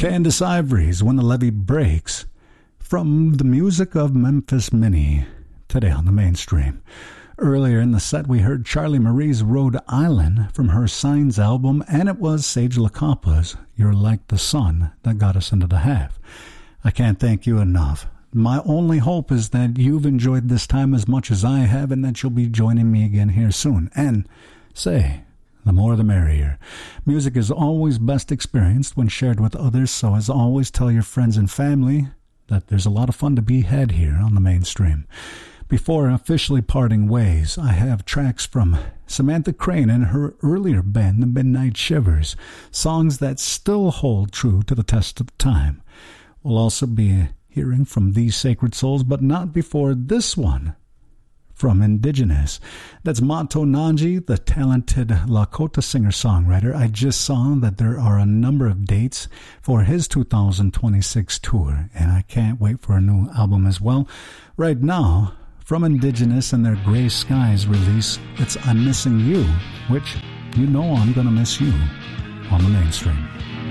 Candace Ivory's When the Levee Breaks, from the music of Memphis Minnie, today on the mainstream. Earlier in the set, we heard Charlie Marie's Rhode Island from her Signs album, and it was Sage LaCompa's You're Like the Sun that got us into the half. I can't thank you enough. My only hope is that you've enjoyed this time as much as I have, and that you'll be joining me again here soon. And say, the more the merrier. Music is always best experienced when shared with others, so as always, tell your friends and family that there's a lot of fun to be had here on the mainstream. Before officially parting ways, I have tracks from Samantha Crane and her earlier band, the Midnight Shivers, songs that still hold true to the test of time. We'll also be hearing from These Sacred Souls, but not before this one from Indigenous. That's Mato Nanji, the talented Lakota singer-songwriter. I just saw that there are a number of dates for his 2026 tour, and I can't wait for a new album as well. Right now, from Indigenous and their Gray Skies release, it's I'm Missing You, which you know I'm gonna miss you on the mainstream.